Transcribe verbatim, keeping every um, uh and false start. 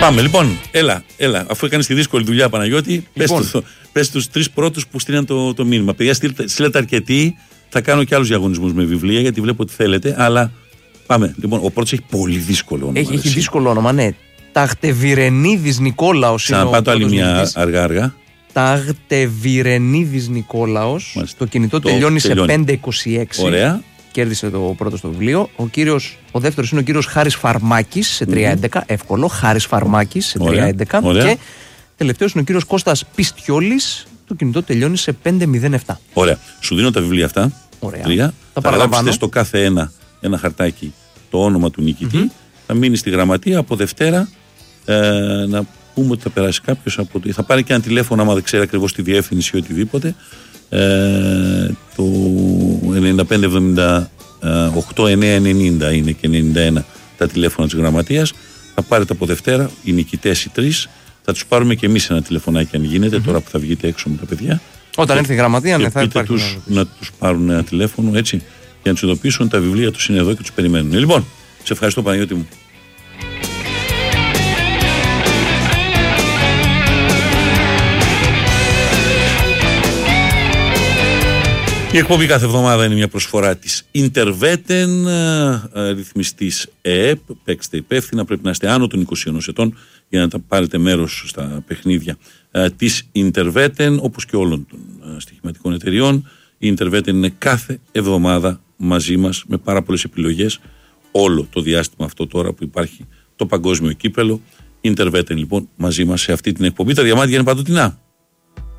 Πάμε λοιπόν, έλα, έλα. Αφού έκανε τη δύσκολη δουλειά, Παναγιώτη, λοιπόν. πες τους τρεις πρώτους που στείλαν το, το μήνυμα. Παιδιά, στείλτε, στείλτε αρκετοί. Θα κάνω και άλλους διαγωνισμούς με βιβλία, γιατί βλέπω ότι θέλετε. Αλλά πάμε. Λοιπόν, ο πρώτος έχει πολύ δύσκολο όνομα. Έχει, έχει δύσκολο όνομα, ναι. Ταχτεβιρενίδης Νικόλαος. Ξαναπάτω άλλη μια αργά-αργά. Ταχτεβιρενίδης Νικόλαος. Μάλιστα. Το κινητό το τελειώνει, τελειώνει σε πέντε είκοσι έξι. Ωραία. Κέρδισε το πρώτο στο βιβλίο. Ο, κύριος, ο δεύτερος είναι ο κύριος Χάρης Φαρμάκης σε τρία έντεκα. Mm-hmm. Εύκολο. Χάρης Φαρμάκης σε τρία έντεκα. Και τελευταίος είναι ο κύριος Κώστας Πιστιόλης. Το κινητό τελειώνει σε πέντε μηδέν επτά. Ωραία. Σου δίνω τα βιβλία αυτά. Ωραία. Τρία. Θα θα γράψετε στο κάθε ένα ένα χαρτάκι το όνομα του νικητή. Mm-hmm. Θα μείνει στη γραμματεία από Δευτέρα. Ε, να πούμε ότι θα περάσει κάποιος από. Θα πάρει και ένα τηλέφωνο, άμα δεν ξέρει ακριβώς τη διεύθυνση ή οτιδήποτε. Ε, το ενενήντα πέντε εβδομήντα οκτώ εννιακόσια ενενήντα είναι και ενενήντα ένα τα τηλέφωνα της γραμματείας. Θα πάρετε από Δευτέρα οι νικητές οι τρεις. Θα τους πάρουμε και εμείς ένα τηλεφωνάκι αν γίνεται, mm-hmm. τώρα που θα βγείτε έξω με τα παιδιά. Όταν και, έρθει η γραμματεία, ναι, θα υπάρχει. Τους, να τους πάρουν ένα τηλέφωνο έτσι για να τους ειδοποιήσουν. Τα βιβλία τους είναι εδώ και τους περιμένουν. Λοιπόν, σε ευχαριστώ, Παναγιώτη μου. Η εκπομπή κάθε εβδομάδα είναι μια προσφορά της Interveten, ρυθμιστής ΕΕΠ. Παίξτε υπεύθυνα, πρέπει να είστε άνω των είκοσι ενός ετών για να τα πάρετε μέρος στα παιχνίδια της Interveten, όπως και όλων των στοιχηματικών εταιριών. Η Interveten είναι κάθε εβδομάδα μαζί μας με πάρα πολλές επιλογές όλο το διάστημα αυτό τώρα που υπάρχει το παγκόσμιο κύπελο. Interveten λοιπόν μαζί μας σε αυτή την εκπομπή. Τα διαμάτια είναι παντοτινά.